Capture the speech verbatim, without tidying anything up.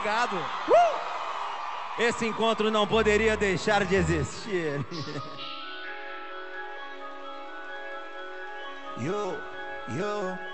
obrigado. Uh! Esse encontro não poderia deixar de existir. Yo, yo.